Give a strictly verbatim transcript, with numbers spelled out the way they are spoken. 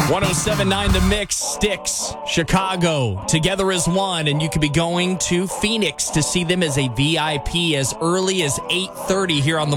one oh seven point nine The Mix, Styx, Chicago, together as one, and you could be going to Phoenix to see them as a V I P as early as eight thirty here on the